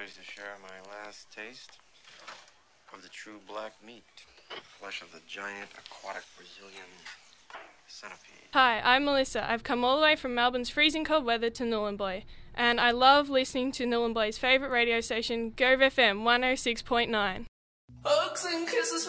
pleased to share my last taste of the true black meat, flesh of the giant aquatic Brazilian centipede. Hi, I'm Melissa. I've come all the way from Melbourne's freezing cold weather to Nhulunbuy, and I love listening to Nhulunbuy's favourite radio station, Gove FM 106.9. Hugs and kisses